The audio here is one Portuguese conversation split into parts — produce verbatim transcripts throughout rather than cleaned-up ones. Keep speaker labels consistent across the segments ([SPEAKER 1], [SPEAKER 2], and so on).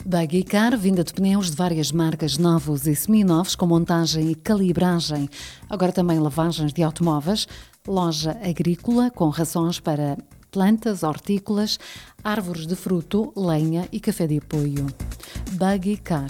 [SPEAKER 1] Buggy Car, vinda de pneus de várias marcas novos e seminovos, com montagem e calibragem. Agora também lavagens de automóveis. Loja agrícola, com rações para plantas, hortícolas, árvores de fruto, lenha e café de apoio. Buggy Car.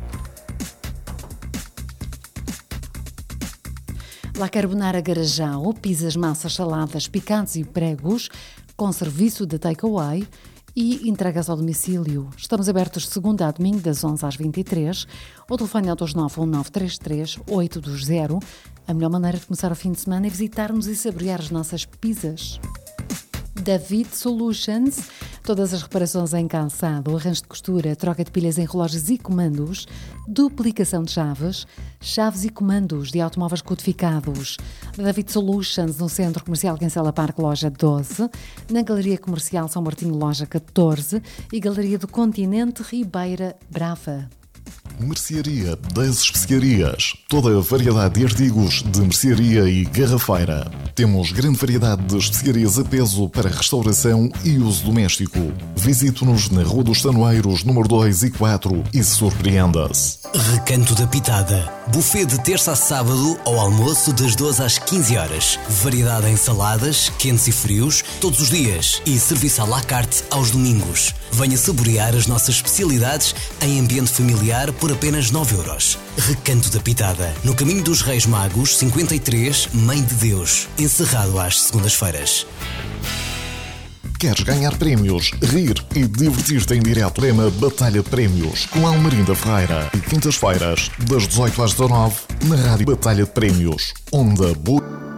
[SPEAKER 1] La Carbonara Garajão, pizzas, massas, saladas, picantes e pregos, com serviço de takeaway e entregas ao domicílio. Estamos abertos de segunda a domingo, das onze às vinte e três. O telefone é o dois nove um nove três três oito dois zero. A melhor maneira de começar o fim de semana é visitar-nos e saborear as nossas pizzas. David Solutions, todas as reparações em calçado, arranjo de costura, troca de pilhas em relógios e comandos, duplicação de chaves, chaves e comandos de automóveis codificados. David Solutions, no Centro Comercial Cancela Parque, loja doze, na Galeria Comercial São Martinho, loja catorze e Galeria do Continente, Ribeira Brava.
[SPEAKER 2] Mercearia das Especiarias. Toda a variedade de artigos de mercearia e garrafeira. Temos grande variedade de especiarias a peso para restauração e uso doméstico. Visite-nos na Rua dos Tanoeiros, número dois e quatro e surpreenda-se.
[SPEAKER 3] Recanto da Pitada. Buffet de terça a sábado ao almoço das doze às quinze horas. Variedade em saladas, quentes e frios, todos os dias. E serviço à la carte aos domingos. Venha saborear as nossas especialidades em ambiente familiar por apenas nove euros. Recanto da Pitada. No Caminho dos Reis Magos, cinquenta e três, Mãe de Deus. Encerrado às segundas-feiras.
[SPEAKER 2] Queres ganhar prémios, rir e divertir-te em direto? Tema Batalha de Prémios com Almerinda Ferreira. E quintas-feiras, das dezoito às dezanove, na Rádio Batalha de Prémios. Onda Boa.